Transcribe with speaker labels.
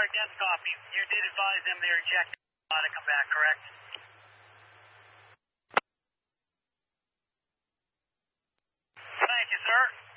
Speaker 1: Clark, yes, copy. You did advise them they're ejected. To come back, correct? Thank you, sir.